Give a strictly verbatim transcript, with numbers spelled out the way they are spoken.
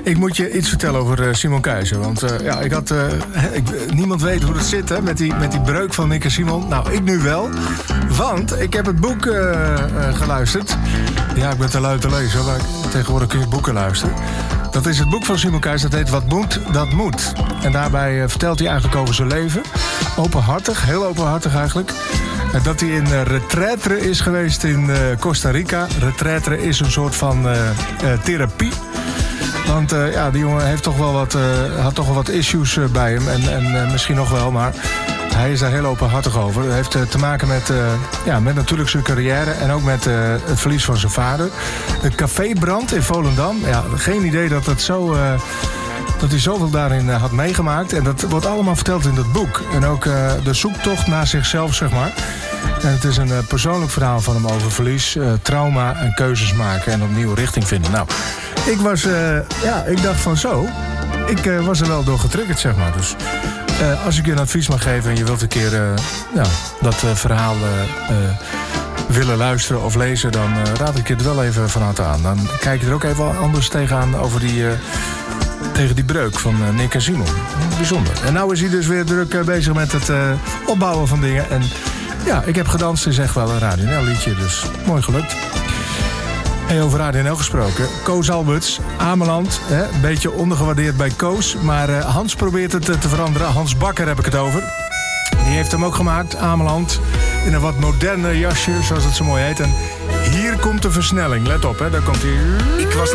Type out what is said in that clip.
Ik moet je iets vertellen over uh, Simon Keizer. Want uh, ja, ik had, uh, ik, niemand weet hoe het zit hè, met, die, met die breuk van Nick en Simon. Nou, ik nu wel. Want ik heb het boek uh, uh, geluisterd. Ja, ik ben te lui te lezen. Maar tegenwoordig kun je boeken luisteren. Dat is het boek van Simon Keizer. Dat heet Wat moet, dat moet. En daarbij uh, vertelt hij eigenlijk over zijn leven. Openhartig, heel openhartig eigenlijk. Dat hij in uh, retraite is geweest in uh, Costa Rica. Retraite is een soort van uh, uh, therapie. Want uh, ja, die jongen heeft toch wel wat, uh, had toch wel wat issues uh, bij hem. En, en uh, misschien nog wel, maar hij is daar heel openhartig over. Het heeft uh, te maken met, uh, ja, met natuurlijk zijn carrière en ook met uh, het verlies van zijn vader. De cafébrand in Volendam. Ja, geen idee dat het zo... Uh, dat hij zoveel daarin uh, had meegemaakt. En dat wordt allemaal verteld in dat boek. En ook uh, de zoektocht naar zichzelf, zeg maar. En het is een uh, persoonlijk verhaal van hem over verlies, uh, trauma en keuzes maken en opnieuw richting vinden. Nou, ik was, uh, ja, ik dacht van zo. Ik uh, was er wel door getriggerd, zeg maar. Dus uh, als ik je een advies mag geven en je wilt een keer uh, ja, dat uh, verhaal uh, uh, willen luisteren of lezen, dan uh, raad ik je het wel even van harte aan. Dan kijk je er ook even anders tegenaan over die... Uh, tegen die breuk van uh, Nick en Simon. Bijzonder. En nou is hij dus weer druk uh, bezig met het uh, opbouwen van dingen. En ja, ik heb gedanst, is echt wel een Radio N L liedje, dus mooi gelukt. Hey, over Radio N L gesproken. Koos Alberts, Ameland. Hè, een beetje ondergewaardeerd bij Koos. Maar uh, Hans probeert het uh, te veranderen. Hans Bakker heb ik het over. Die heeft hem ook gemaakt, Ameland. In een wat moderne jasje, zoals het zo mooi heet. En hier komt de versnelling. Let op, hè, daar komt hij. Ik was